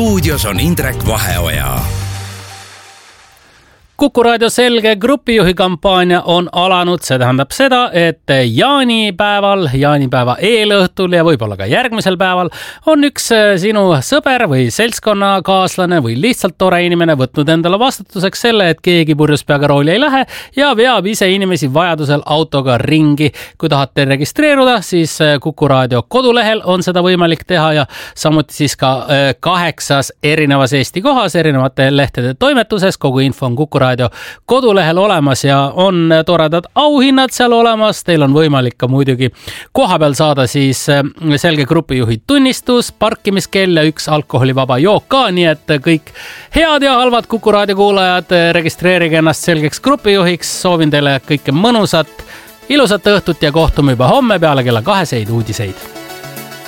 stuudios on Indrek Vaheoja. Kuku Raadio Selge grupijuhi kampaania on alanud, see tähendab seda, et jaanipäeva eelõhtul ja võib-olla ka järgmisel päeval on üks sinu sõber või seltskonnakaaslane või lihtsalt tore inimene võtnud endale vastutuseks selle, et keegi purjus peaga rooli ei lähe ja veab ise inimesi vajadusel autoga ringi. Kui tahate registreeruda, siis Kuku Raadio kodulehel on seda võimalik teha ja samuti siis ka 8 erinevas Eesti kohas, erinevate lehtede toimetuses, kogu info on Kuku Raadio kodulehel olemas ja on toredad auhinnad seal olemas. Teil on võimalik ka muidugi kohapeal saada siis selge grupijuhi tunnistus, parkimiskell ja 1 alkoholivaba jook ka, nii et kõik head ja halvad Kuku Raadio kuulajad, registreerige ennast selgeks grupijuhiks. Soovin teile kõike mõnusat, ilusat õhtut ja kohtume juba homme peale kella 2 uudiseid.